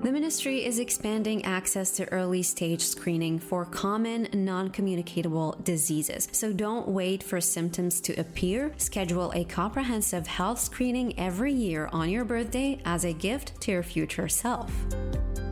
The ministry is expanding access to early stage screening for common non-communicable diseases. So don't wait for symptoms to appear. Schedule a comprehensive health screening every year on your birthday as a gift to your future self.